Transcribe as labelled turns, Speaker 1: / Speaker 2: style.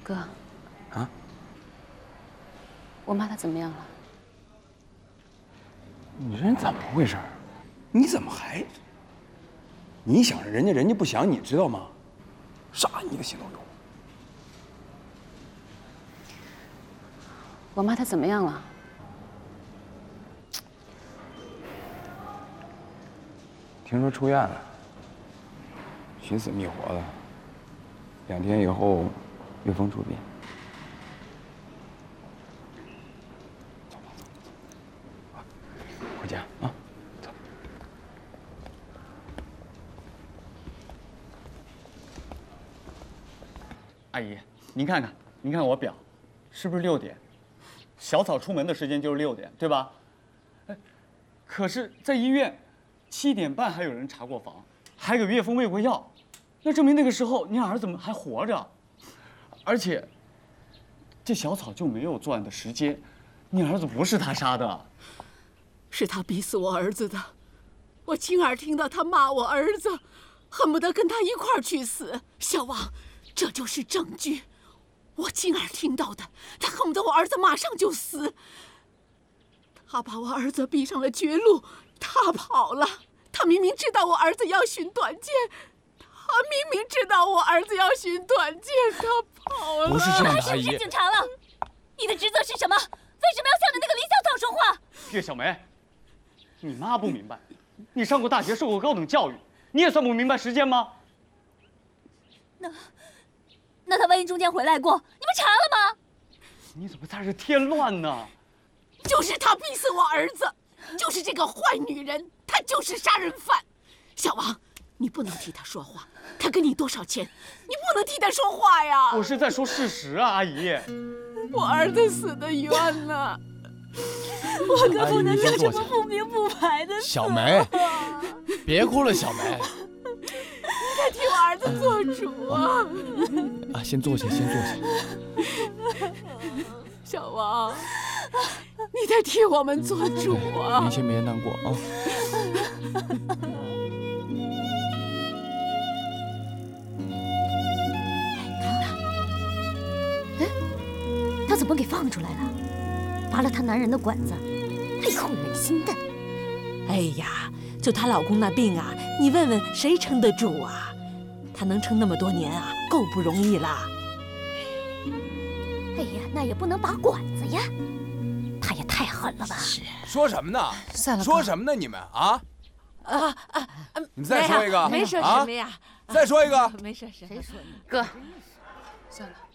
Speaker 1: 哥，
Speaker 2: 啊？
Speaker 1: 我妈她怎么样了？
Speaker 2: 你这人怎么回事？你怎么还？你想着人家，人家不想你，知道吗？杀你个心都有。
Speaker 1: 我妈她怎么样了？
Speaker 2: 听说出院了，寻死觅活的。2天以后，岳峰出殡。走吧，走吧，走吧，回家啊，走。
Speaker 3: 阿姨，您看看，您看我表，是不是6点？小草出门的时间就是6点，对吧？哎，可是，在医院，7点半还有人查过房，还给岳峰喂过药，那证明那个时候您儿子们还活着，而且，这小草就没有作案的时间，你儿子不是他杀的，
Speaker 4: 是他逼死我儿子的，我亲耳听到他骂我儿子，恨不得跟他一块儿去死。小王，这就是证据。我亲耳听到的，他恨不得我儿子马上就死。他把我儿子逼上了绝路，他跑了。他明明知道我儿子要寻短见，他明明知道我儿子要寻短见，他跑了。
Speaker 5: 不是这样的，阿姨。
Speaker 6: 是警察了，你的职责是什么？为什么要向着那个李小草说话？
Speaker 3: 岳小梅，你妈不明白，你上过大学，受过高等教育，你也算不明白时间吗？
Speaker 6: 那他万一中间回来过，你们查了吗？
Speaker 3: 你怎么在这添乱呢？
Speaker 4: 就是他逼死我儿子，就是这个坏女人，她就是杀人犯。小王，你不能替他说话，他给你多少钱，你不能替他说话呀。
Speaker 3: 我是在说事实啊，阿姨。
Speaker 4: 我儿子死得冤呐，
Speaker 6: 我可不能就这么不明不白的死。
Speaker 5: 小梅，别哭了，小梅。
Speaker 4: 你得替我儿子做主啊！
Speaker 5: 啊，先坐下，先坐下。
Speaker 4: 小王，你得替我们做主啊！
Speaker 5: 您先别难过啊。
Speaker 6: 他怎么给放出来了？拔了她男人的管子，还扣人心的。
Speaker 7: 哎呀，就她老公那病啊，你问问谁撑得住啊？她能撑那么多年啊，够不容易啦。
Speaker 6: 哎呀，那也不能拔管子呀，他也太狠了吧！
Speaker 7: 是。
Speaker 8: 说什么呢？
Speaker 1: 算了，
Speaker 8: 说什么呢？你们啊？你们再说一个。
Speaker 7: 没说什么呀。
Speaker 8: 再说一个。
Speaker 7: 没说什么。
Speaker 6: 谁说你？
Speaker 1: 哥，算了。